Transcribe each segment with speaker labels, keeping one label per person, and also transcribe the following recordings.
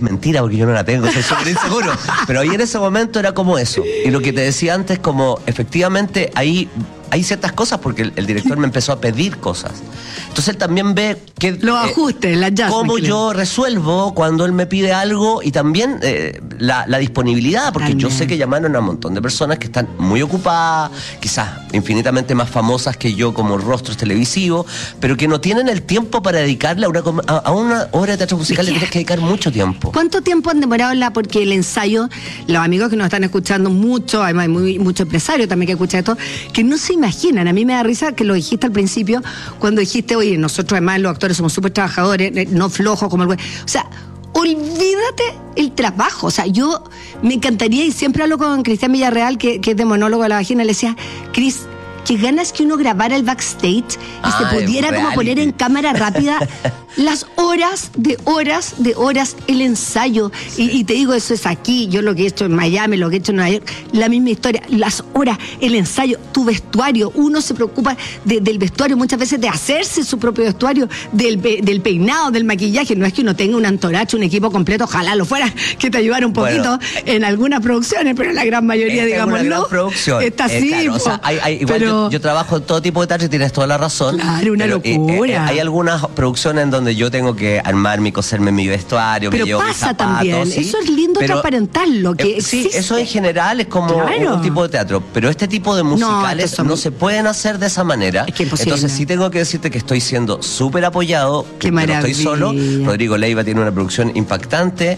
Speaker 1: mentira porque yo no la tengo, soy súper inseguro. Pero ahí en ese momento era como eso. Y lo que te decía antes, como efectivamente ahí hay ciertas cosas porque el director me empezó a pedir cosas. Entonces él también ve que
Speaker 2: los ajustes, la jazz,
Speaker 1: cómo yo resuelvo cuando él me pide algo y también la disponibilidad, porque también. Yo sé que llamaron a un montón de personas que están muy ocupadas, quizás infinitamente más famosas que yo como rostros televisivos, pero que no tienen el tiempo para dedicarle a una obra de teatro musical. Le tienes que dedicar mucho tiempo.
Speaker 2: ¿Cuánto tiempo han demorado porque el ensayo, los amigos que nos están escuchando mucho, además hay muchos empresarios también que escuchan esto, que no se imaginan? A mí me da risa que lo dijiste al principio, cuando dijiste, oye, nosotros además los actores somos súper trabajadores, no flojos como el güey. O sea, olvídate el trabajo. O sea, yo me encantaría, y siempre hablo con Cristian Villarreal, que es de Monólogo de la Vagina, le decía, Cris, qué ganas que uno grabara el backstage y se pudiera como poner en cámara rápida las horas el ensayo. Sí. Y te digo, eso es aquí, yo lo que he hecho en Miami, lo que he hecho en Nueva York, la misma historia, las horas, el ensayo, tu vestuario, uno se preocupa del vestuario, muchas veces de hacerse su propio vestuario, del peinado, del maquillaje. No es que uno tenga un entourage, un equipo completo, ojalá lo fuera, que te ayudara un poquito en algunas producciones, pero en la gran mayoría, digamos, no. Está así.
Speaker 1: Claro, o sea, igual yo trabajo en todo tipo de teatro y tienes toda la razón.
Speaker 2: Claro, una locura.
Speaker 1: Hay algunas producciones en donde yo tengo que armarme y coserme mi vestuario,
Speaker 2: pero
Speaker 1: me llevo
Speaker 2: pasa
Speaker 1: mis zapatos,
Speaker 2: también,
Speaker 1: ¿sí?
Speaker 2: Eso es lindo transparentarlo, que
Speaker 1: sí, eso en general es como un tipo de teatro, pero este tipo de musicales no se pueden hacer de esa manera.
Speaker 2: Es que imposible.
Speaker 1: Entonces sí tengo que decirte que estoy siendo súper apoyado, que no estoy solo. Rodrigo Leiva tiene una producción impactante,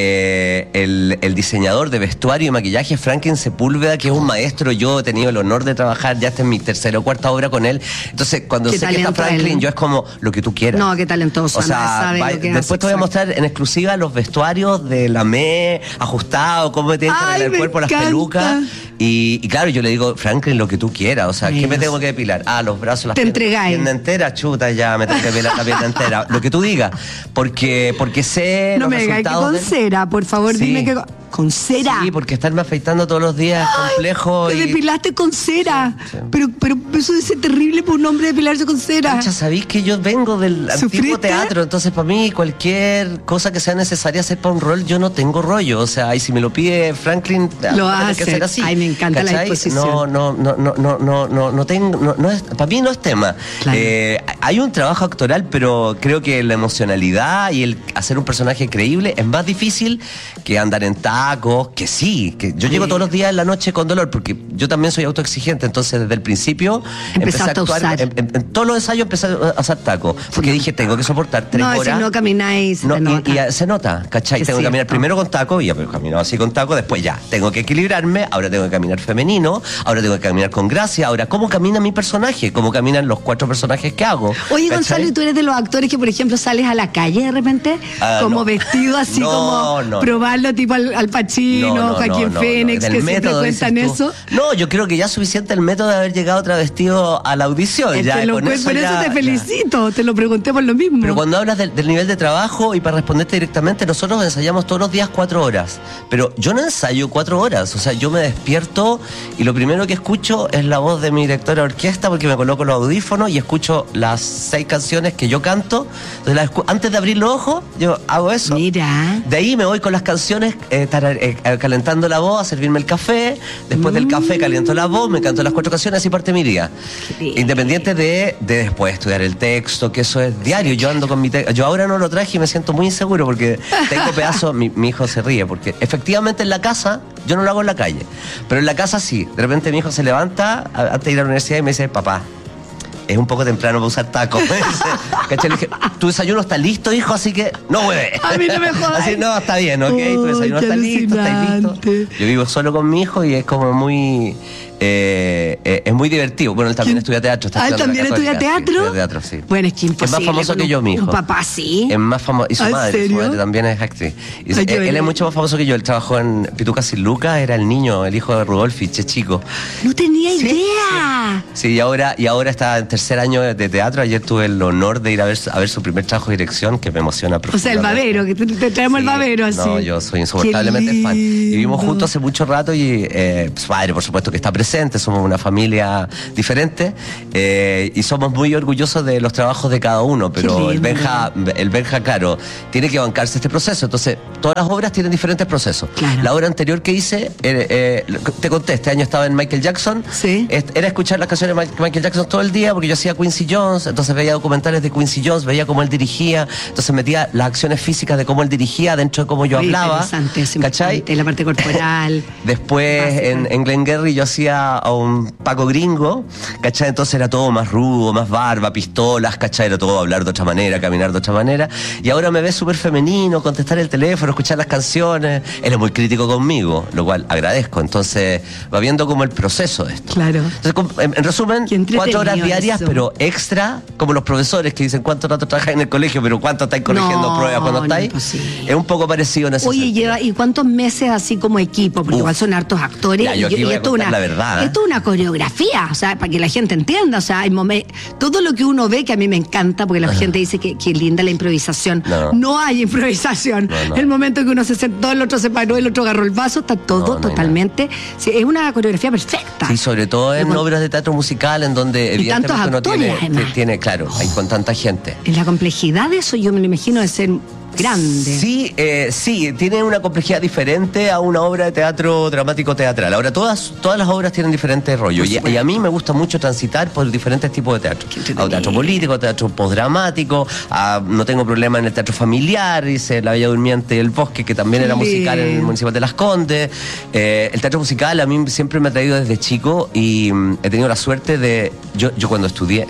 Speaker 1: el diseñador de vestuario y maquillaje, Franklin Sepúlveda, que es un maestro. Yo he tenido el honor de trabajar, ya esta es mi tercera o cuarta obra con él. Entonces cuando sé que está Franklin, yo es como lo que tú quieras.
Speaker 2: No, qué talentoso.
Speaker 1: O sea, después te voy a mostrar en exclusiva los vestuarios de la ME, ajustado, cómo me tienen que arreglar el cuerpo, las pelucas. Y claro, yo le digo, Franklin, lo que tú quieras. O sea, ¿qué me tengo que depilar? Los brazos, las piernas entera, chuta, ya me tengo que depilar la pierna entera. Lo que tú digas. Porque sé
Speaker 2: no
Speaker 1: los
Speaker 2: me digas que con cera, por favor, dime que con cera.
Speaker 1: Sí, porque estarme afeitando todos los días es complejo.
Speaker 2: Te depilaste con cera. Sí. Pero eso debe ser terrible para un hombre depilarse con cera.
Speaker 1: Mucha, sabéis que yo vengo del antiguo teatro, entonces para mí cualquier cosa que sea necesaria hacer para un rol, yo no tengo rollo. O sea, y si me lo pide Franklin,
Speaker 2: lo hace. Que ser así. Ay, me encanta, ¿cachai? La disposición.
Speaker 1: No tengo, no es, para mí no es tema. Claro. Hay un trabajo actoral, pero creo que la emocionalidad y el hacer un personaje creíble es más difícil que andar en tacos, que sí, que yo llego todos los días en la noche con dolor, porque yo también soy autoexigente, entonces desde el principio empecé a actuar, en todos los ensayos empecé a usar tacos, porque dije, tengo que soportar 3 horas.
Speaker 2: No, si no camináis,
Speaker 1: y se nota, ¿cachai? Tengo que caminar primero con tacos, y ya camino así con tacos, después ya, tengo que equilibrarme, ahora tengo que caminar femenino, ahora tengo que caminar con gracia, ahora, ¿cómo camina mi personaje? ¿Cómo caminan los 4 personajes que hago?
Speaker 2: Oye, ¿cachai? Gonzalo, ¿y tú eres de los actores que, por ejemplo, sales a la calle de repente, como vestido así, probarlo tipo al Pacino, Joaquín Phoenix, que siempre cuentan eso?
Speaker 1: No, yo creo que ya es suficiente el método de haber llegado travestido a la audición.
Speaker 2: Por eso te felicito, te lo pregunté por lo mismo.
Speaker 1: Pero cuando hablas del nivel de trabajo, y para responderte directamente, nosotros ensayamos todos los días 4 horas. Pero yo no ensayo 4 horas, o sea, yo me despierto y lo primero que escucho es la voz de mi directora de orquesta, porque me coloco los audífonos y escucho las 6 canciones que yo canto. Entonces, antes de abrir los ojos, yo hago eso.
Speaker 2: Mira.
Speaker 1: De ahí me voy con las canciones, calentando la voz, a servirme el café. Después del café caliento la voz, me canto las 4 canciones, así parte mi día. Independiente de después estudiar el texto, que eso es diario. Yo ando con mi texto. Yo ahora no lo traje y me siento muy inseguro porque tengo pedazos. Mi hijo se ríe porque efectivamente en la casa yo no lo hago en la calle, pero en la casa sí. De repente mi hijo se levanta antes de ir a la universidad y me dice, papá, es un poco temprano para usar tacos. ¿Cachai? Le dije, tu desayuno está listo, hijo, así que no hueve.
Speaker 2: A mí no me jodas.
Speaker 1: Así, no, está bien, ¿ok? Tu desayuno está listo, está listo. Yo vivo solo con mi hijo y es como muy... es muy divertido. Bueno, él también estudia teatro.
Speaker 2: ¿Él también estudia teatro?
Speaker 1: Sí, estudia teatro, sí.
Speaker 2: Bueno, es que imposible.
Speaker 1: Es más famoso que yo, mi hijo.
Speaker 2: Un papá, sí.
Speaker 1: Es más famoso. Y su madre también es actriz. Él es mucho más famoso que yo. Él trabajó en Pituca sin Lucas, era el niño, el hijo de Rudolfich, es chico.
Speaker 2: No tenía idea.
Speaker 1: Sí, y ahora está en 3er año de teatro. Ayer tuve el honor de ir a ver su primer trabajo de dirección, que me emociona profundamente.
Speaker 2: O sea, el babero, que te traemos el babero así.
Speaker 1: No, yo soy insoportablemente fan. Y vivimos juntos hace mucho rato y su padre, por supuesto, que está presente. presentes, somos una familia diferente y somos muy orgullosos de los trabajos de cada uno, pero el Benja, claro, tiene que bancarse este proceso. Entonces, todas las obras tienen diferentes procesos.
Speaker 2: Claro.
Speaker 1: La obra anterior que hice, te conté, este año estaba en Michael Jackson.
Speaker 2: Sí.
Speaker 1: Era escuchar las canciones de Michael Jackson todo el día, porque yo hacía Quincy Jones, entonces veía documentales de Quincy Jones, veía cómo él dirigía, entonces metía las acciones físicas de cómo él dirigía dentro de cómo yo hablaba. ¿Cachai?
Speaker 2: La parte corporal.
Speaker 1: Después en Glengarry yo hacía a un Paco gringo, ¿cachai? Entonces era todo más rudo, más barba, pistolas, ¿cachai? Era todo hablar de otra manera, caminar de otra manera. Y ahora me ves súper femenino, contestar el teléfono, escuchar las canciones. Él es muy crítico conmigo, lo cual agradezco. Entonces va viendo como el proceso de esto.
Speaker 2: Claro.
Speaker 1: Entonces, en resumen, 4 horas diarias, eso. Pero extra, como los profesores que dicen cuánto rato trabajáis en el colegio, pero cuánto estáis corrigiendo pruebas cuando estáis. Es un poco parecido en ese sentido.
Speaker 2: ¿Y cuántos meses así como equipo? Porque igual son hartos actores.
Speaker 1: Ya, yo aquí voy a contar la verdad.
Speaker 2: Esto es una coreografía, o sea, para que la gente entienda. O sea, hay todo lo que uno ve, que a mí me encanta, porque la gente dice que linda la improvisación. No hay improvisación. No. El momento que uno se sentó, el otro se paró, el otro agarró el vaso, está todo totalmente. Sí, es una coreografía perfecta.
Speaker 1: Sí, sobre todo en obras de teatro musical, en donde evidentemente uno tiene, claro, hay con tanta gente.
Speaker 2: En la complejidad de eso, yo me lo imagino de ser grande.
Speaker 1: Sí, tiene una complejidad diferente a una obra de teatro dramático teatral. Ahora, todas las obras tienen diferentes rollos. Y a mí me gusta mucho transitar por diferentes tipos de teatro. A teatro político, teatro postdramático, no tengo problema en el teatro familiar, hice La Bella Durmiente y El Bosque, que también era musical en el Municipal de Las Condes. El teatro musical a mí siempre me ha traído desde chico y he tenido la suerte de... Yo cuando estudié.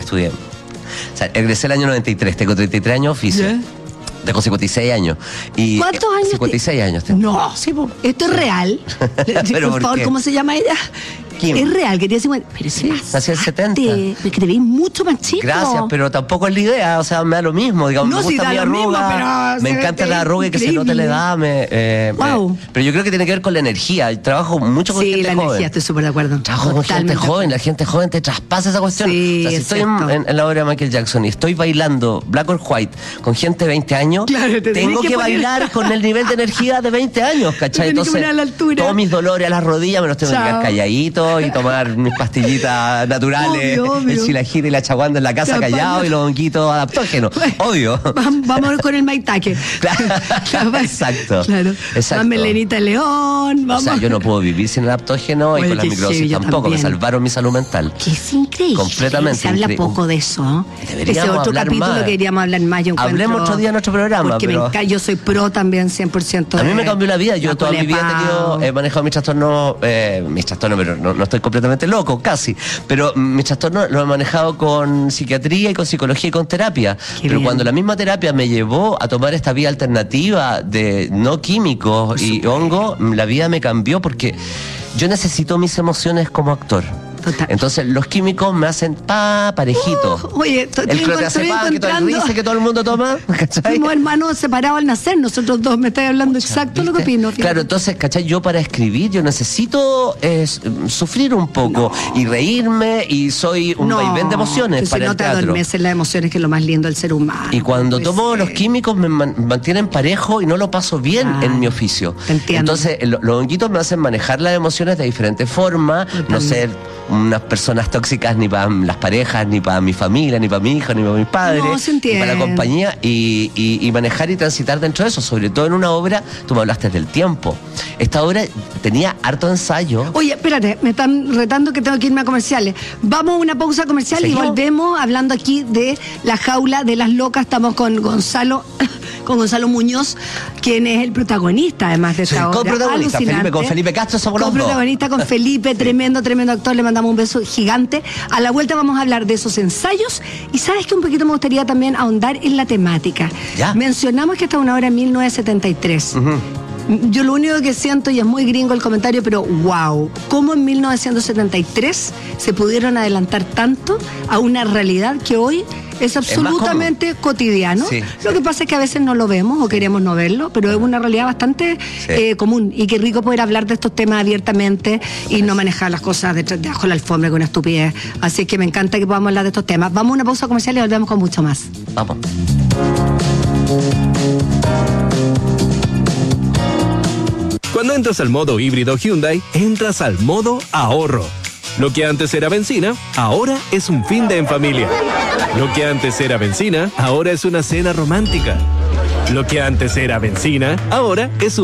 Speaker 1: O sea, egresé el año 93, tengo 33 años oficio. ¿Yeah? Tengo 56 años. Y
Speaker 2: ¿cuántos años?
Speaker 1: 56 años tengo.
Speaker 2: No, sí, ¿esto es real?
Speaker 1: Pero
Speaker 2: por favor, ¿cómo se llama ella?
Speaker 1: ¿Quién?
Speaker 2: Es real, que tiene 50. Pero sí,
Speaker 1: nací en el 70.
Speaker 2: Me escribí mucho más chico.
Speaker 1: Gracias, pero tampoco es la idea, o sea, me da lo mismo. Digamos,
Speaker 2: no,
Speaker 1: me gusta mi arruga, me encanta la arruga y que se note la edad.
Speaker 2: Wow.
Speaker 1: Pero yo creo que tiene que ver con la energía. Trabajo mucho con gente joven. Sí, la energía,
Speaker 2: estoy súper de acuerdo.
Speaker 1: Trabajo con gente joven, la gente joven te traspasa esa cuestión.
Speaker 2: Sí,
Speaker 1: o sea, si estoy en la obra de Michael Jackson y estoy bailando Black or White con gente de 20 años, claro, tengo que bailar con el nivel de energía de 20 años, ¿cachai? Entonces, todos mis dolores a las rodillas me los tengo que quedar calladitos y tomar mis pastillitas naturales, obvio. El chilajito y la chaguanda en la casa callado y los honguitos adaptógenos. Obvio.
Speaker 2: Vamos con el maitaque.
Speaker 1: Claro, exacto.
Speaker 2: Más melenita León. Vamos.
Speaker 1: O sea, yo no puedo vivir sin adaptógeno y con las microdosis tampoco. Me salvaron mi salud mental.
Speaker 2: Que es increíble.
Speaker 1: Completamente.
Speaker 2: Se habla poco de eso.
Speaker 1: Ese
Speaker 2: otro capítulo
Speaker 1: más.
Speaker 2: Que queríamos hablar más.
Speaker 1: Hablemos otro día en nuestro programa.
Speaker 2: Porque yo soy pro también 100%.
Speaker 1: A mí me cambió la vida. Yo toda mi vida he manejado mis trastornos, pero no estoy completamente loco, casi. Pero mis trastornos los he manejado con psiquiatría y con psicología y con terapia. Pero cuando la misma terapia me llevó a tomar esta vía alternativa de no químicos y hongo, la vida me cambió porque yo necesito mis emociones como actor. Total. Entonces los químicos me hacen parejito.
Speaker 2: Oye,
Speaker 1: el clonazepam que todo el dice que todo el mundo toma, ¿cachai?
Speaker 2: Fuimos hermanos separados al nacer, nosotros dos, me estás hablando exacto ¿viste? Lo que opino. Fíjate.
Speaker 1: Claro, entonces, ¿cachai? Yo para escribir, yo necesito sufrir un poco y reírme y soy un vaivén de emociones para el teatro.
Speaker 2: No te adormeces las emociones, que es lo más lindo del ser humano.
Speaker 1: Y cuando tomo los químicos me mantienen parejo y no lo paso bien en mi oficio.
Speaker 2: Te entiendo.
Speaker 1: Entonces, los honguitos me hacen manejar las emociones de diferentes formas, no ser unas personas tóxicas ni para las parejas, ni para mi familia, ni para mi hijo, ni para mis padres, ni para la compañía, y manejar y transitar dentro de eso, sobre todo en una obra. Tú me hablaste del tiempo. Esta obra tenía harto ensayo.
Speaker 2: Oye, espérate, me están retando que tengo que irme a comerciales. Vamos a una pausa comercial. ¿Seguimos? Y volvemos hablando aquí de La Jaula de las Locas. Estamos con Gonzalo Muñoz, quien es el protagonista además de esta obra.
Speaker 1: Coprotagonista, con Felipe Castro somos los dos.
Speaker 2: Coprotagonista con Felipe, tremendo actor, le mandamos un beso gigante. A la vuelta vamos a hablar de esos ensayos y sabes que un poquito me gustaría también ahondar en la temática. ¿Ya? Mencionamos que esta es una obra en 1973. Yo lo único que siento, y es muy gringo el comentario, pero wow, cómo en 1973 se pudieron adelantar tanto a una realidad que hoy es absolutamente cotidiano. Sí, lo que pasa es que a veces no lo vemos o queremos no verlo, pero es una realidad bastante común, y qué rico poder hablar de estos temas abiertamente y no manejar las cosas debajo de la alfombra con una estupidez. Así que me encanta que podamos hablar de estos temas. Vamos a una pausa comercial y volvemos con mucho más.
Speaker 1: Vamos.
Speaker 3: Cuando entras al modo híbrido Hyundai, entras al modo ahorro. Lo que antes era benzina, ahora es un fin de en familia. Lo que antes era benzina, ahora es una cena romántica. Lo que antes era benzina, ahora es un